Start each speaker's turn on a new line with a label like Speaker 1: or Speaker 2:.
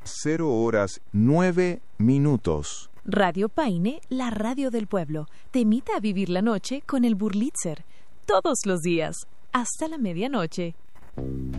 Speaker 1: 0:09.
Speaker 2: Radio Paine, la radio del pueblo, te invita a vivir la noche con el Burlitzer. Todos los días, hasta la medianoche.